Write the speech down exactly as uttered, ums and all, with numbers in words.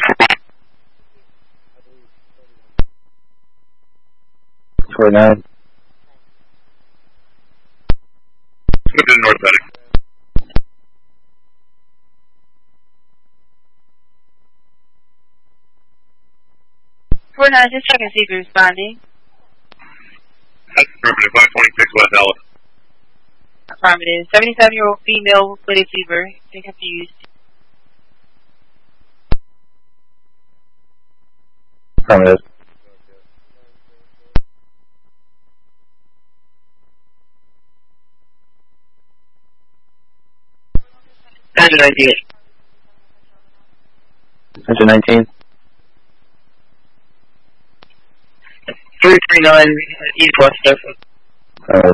forty-nine. Move to the north heading. forty-nine, just checking to see if you're responding. That's affirmative, five twenty-six West Ellis. Affirmative. seventy-seven-year-old female with a fever. Been confused. Affirmative. Engine nineteen. Engine nineteen. three three nine, East West Surface. Uh,